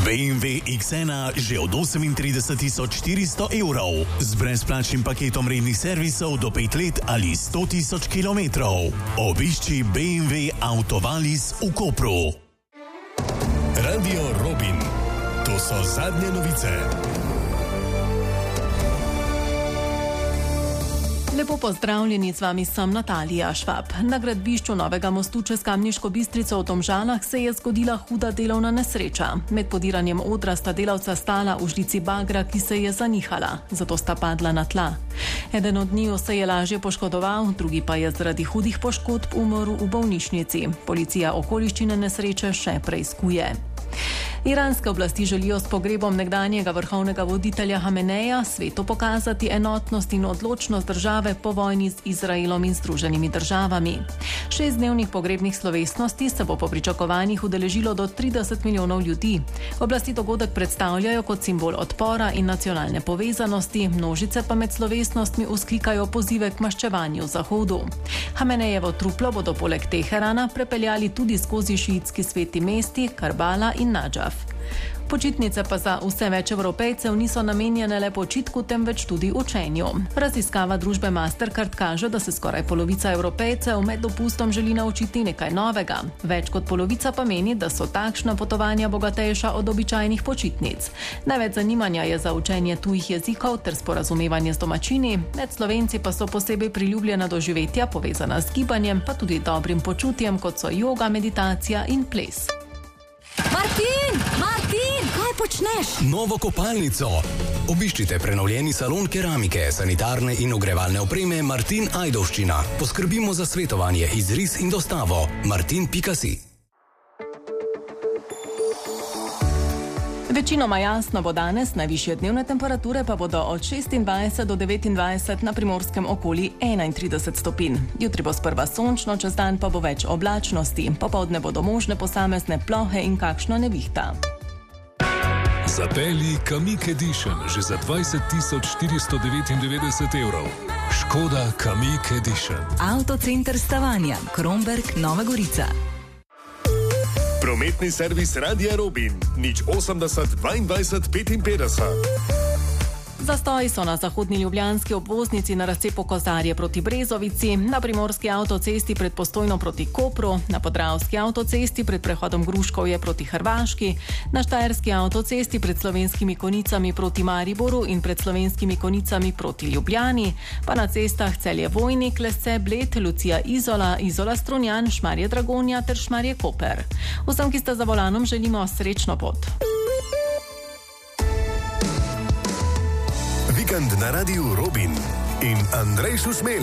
BMW X1 že od 38 400 evrov z brezplačnim paketom rednih servisov do 5 let ali 100 000 kilometrov. Obišči BMW Autovalis v Kopru. Radio Robin. To so zadnje novice. Lepo pozdravljeni, z vami sem Natalija Švab. Na gradbišču novega mostu čez Kamniško Bistrico v Domžalah se je zgodila huda delovna nesreča. Med podiranjem odra sta delavca stala v žlici bagra, ki se je zanihala, zato sta padla na tla. Eden od njiju se je lažje poškodoval, drugi pa je zaradi hudih poškodb umrl v bolnišnici. Policija okoliščine nesreče še preiskuje. Iranske oblasti želijo s pogrebom nekdanjega vrhovnega voditelja Hameneja svetu pokazati enotnost in odločnost države po vojni z Izraelom in Združenimi državami. 6-dnevnih pogrebnih slovesnosti se bo po pričakovanjih udeležilo do 30 milijonov ljudi. Oblasti dogodek predstavljajo kot simbol odpora in nacionalne povezanosti, množice pa med slovesnostmi vzklikajo pozive k maščevanju Zahodu. Hamenejevo truplo bodo poleg Teherana prepeljali tudi skozi šiitski sveti mesti Karbala in Nadžaf. Počitnice pa za vse več Evropejcev niso namenjene le počitku, temveč tudi učenju. Raziskava družbe Mastercard kaže, da se skoraj polovica Evropejcev med dopustom želi naučiti nekaj novega. Več kot polovica pa meni, da so takšna potovanja bogatejša od običajnih počitnic. Največ zanimanja je za učenje tujih jezikov ter sporazumevanje z domačini, med Slovenci pa so posebej priljubljena doživetja povezana z gibanjem, pa tudi dobrim počutjem, kot so joga, meditacija in ples. Martin, kaj počneš? Novo kopalnico. Obiščite prenovljeni salon keramike, sanitarne in ogrevalne opreme Martin Ajdovščina. Poskrbimo za svetovanje, izris in dostavo. Martin.si. Večinoma jasno bo danes, najvišje dnevne temperature pa bodo od 26 do 29, na Primorskem okoli 31 stopinj. Jutri bo sprva sončno, čez dan pa bo več oblačnosti. Popoldne bodo možne posamezne plohe in kakšna nevihta. Zapelji Kamiq Edition že za 20 499 evrov. Škoda Kamiq Edition. Avtocenter Stavanja, Kromberk, Nova Gorica. Prometni servis Radia Robin. 080 22 55. Zastoji so na zahodni ljubljanski obvoznici na razcepu Kozarje proti Brezovici, na primorski avtocesti pred Postojno proti Kopru, na podravski avtocesti pred prehodom Gruškovje proti Hrvaški, na štajerski avtocesti pred Slovenskimi Konicami proti Mariboru in pred Slovenskimi Konicami proti Ljubljani, pa na cestah Celje-Vojnik, Lesce, Bled, Lucija Izola, Izola Strunjan, Šmarje Dragonja ter Šmarje Koper. Vsem, ki ste za volanom, želimo srečno pot. Vikend na Radiu Robin in Andrej Šušmelj.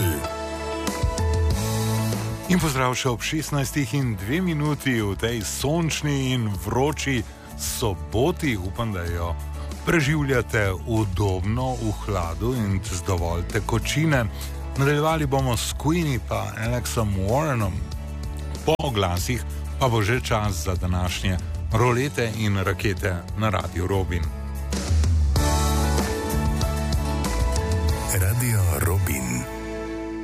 In pozdrav še ob 16:02 v tej sončni in vroči soboti. Upam, da jo preživljate udobno v hladu in z dovolj tekočine. Nadaljevali bomo s Queenie pa Alexom Warrenom. Po oglasih pa bo že čas za današnje rolete in rakete na Radiu Robin. Radio Robin.